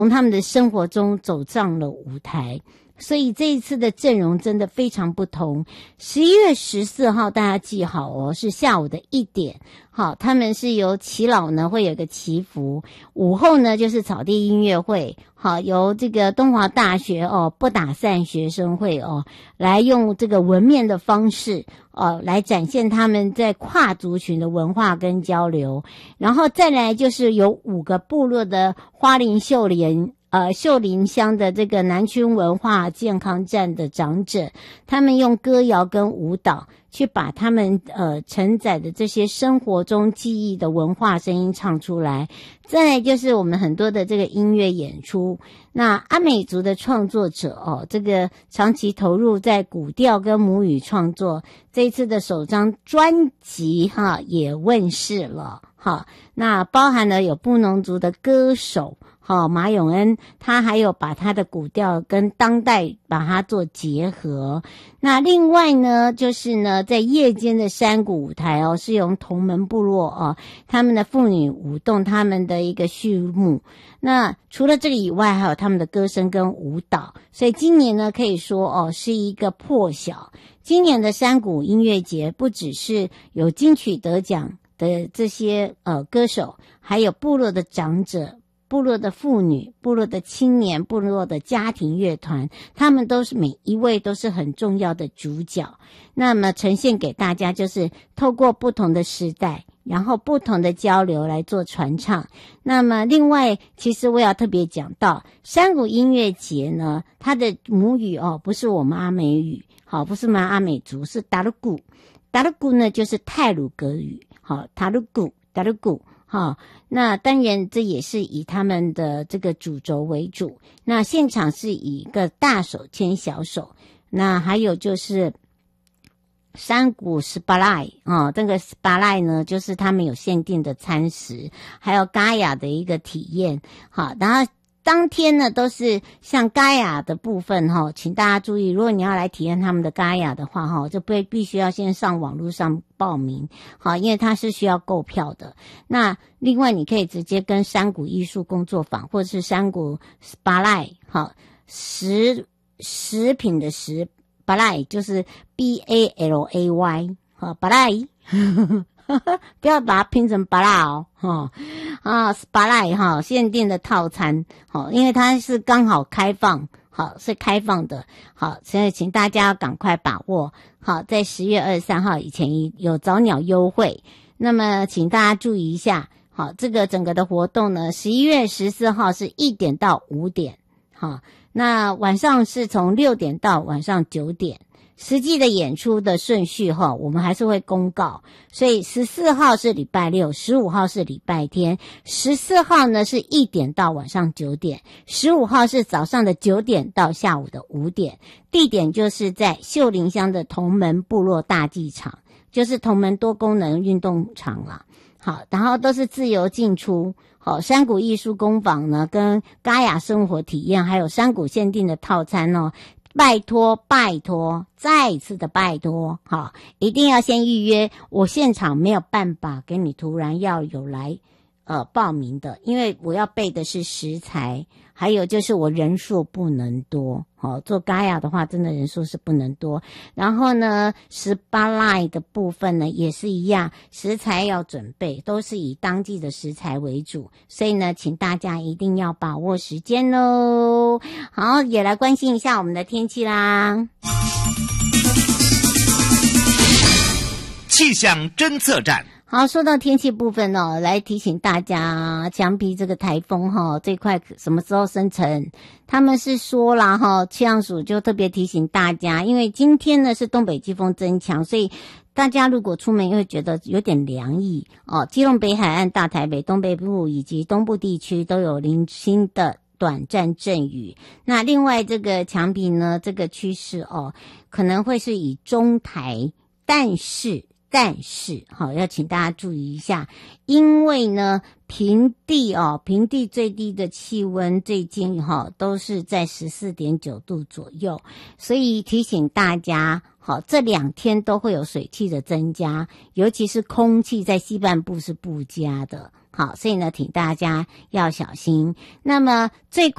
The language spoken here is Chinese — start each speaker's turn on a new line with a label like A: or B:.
A: 从他们的生活中走上了舞台。所以这一次的阵容真的非常不同。11月14号大家记好哦，是下午的1点。好，他们是由耆老呢会有个祈福，午后呢就是草地音乐会。好，由这个东华大学不打散学生会来用这个文面的方式来展现他们在跨族群的文化跟交流。然后再来就是有5个部落的花莲秀林乡的这个南区文化健康站的长者，他们用歌谣跟舞蹈去把他们承载的这些生活中记忆的文化声音唱出来。再来就是我们很多的这个音乐演出。那阿美族的创作者这个长期投入在古调跟母语创作，这一次的首张专辑也问世了。好，那包含了有布农族的歌手马永恩，他还有把他的古调跟当代把它做结合。那另外呢，就是呢，在夜间的山谷舞台是由同门部落他们的妇女舞动他们的一个序幕。那除了这个以外，还有他们的歌声跟舞蹈。所以今年呢，可以说是一个破晓。今年的山谷音乐节不只是有金曲得奖的这些歌手，还有部落的长者、部落的妇女、部落的青年、部落的家庭乐团，他们都是每一位都是很重要的主角。那么呈现给大家就是透过不同的时代，然后不同的交流来做传唱。那么另外，其实我要特别讲到山谷音乐节呢，它的母语不是我们阿美语，不是我们阿美族，是达鲁古。达鲁古呢就是太鲁阁语，达鲁古。那当然这也是以他们的这个主轴为主。那现场是以一个大手牵小手。那还有就是山谷spotlight这个 spotlight 呢就是他们有限定的餐食，还有嘎雅的一个体验。好，然后当天呢都是像嘎雅的部分请大家注意，如果你要来体验他们的嘎雅的话就必须要先上网络上报名，好，因为它是需要购票的。那另外你可以直接跟山谷艺术工作坊或者是山谷 spotlight 食品的食 spotlight 就是 BALAY spotlight 不要把它拼成巴拉spotlight 限定的套餐因为它是刚好开放，是开放的，所以请大家要赶快把握。在10月23号以前有早鸟优惠。那么请大家注意一下，这个整个的活动呢11月14号是1点到5点，那晚上是从6点到晚上9点。实际的演出的顺序我们还是会公告。所以14号是礼拜六，15号是礼拜天，14号呢是1点到晚上9点，15号是早上的9点到下午的5点。地点就是在秀林乡的同门部落大祭场，就是同门多功能运动场啦。好，然后都是自由进出。山谷艺术工坊呢跟嘎雅生活体验还有山谷限定的套餐拜托，再一次的拜托，一定要先预约。我现场没有办法给你突然要有来报名的，因为我要备的是食材，还有就是我人数不能多。做嘎雅的话真的人数是不能多。然后呢spotlight的部分呢也是一样，食材要准备，都是以当季的食材为主，所以呢请大家一定要把握时间咯。好，也来关心一下我们的天气啦。
B: 气象侦测站。
A: 好，说到天气部分来提醒大家，强逼这个台风这块什么时候生成？他们是说啦气象署就特别提醒大家，因为今天呢是东北季风增强，所以大家如果出门会觉得有点凉意基隆北海岸、大台北东北部以及东部地区都有零星的短暂阵雨。那另外这个强逼呢，这个趋势可能会是以中台，但是要请大家注意一下，因为呢平地最低的气温最近都是在 14.9 度左右，所以提醒大家这2天都会有水汽的增加，尤其是空气在西半部是不佳的好，所以呢，请大家要小心。那么最